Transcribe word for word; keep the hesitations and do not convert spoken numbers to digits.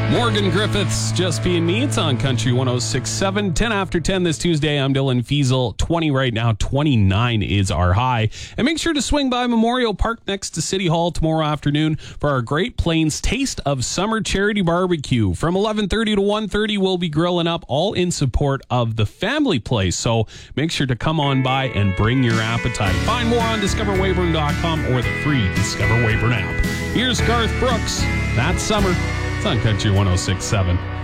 Morgan Griffiths, Just Being Me. It's on Country one oh six point seven. ten after ten this Tuesday. I'm Dylan Fiesel. twenty right now. twenty-nine is our high. And make sure to swing by Memorial Park next to City Hall tomorrow afternoon for our Great Plains Taste of Summer Charity Barbecue. From eleven thirty to one thirty, we'll be grilling up, all in support of the family place. So make sure to come on by and bring your appetite. Find more on discover weyburn dot com or the free Discover Weyburn app. Here's Garth Brooks. That Summer. It's on Country one oh six point seven.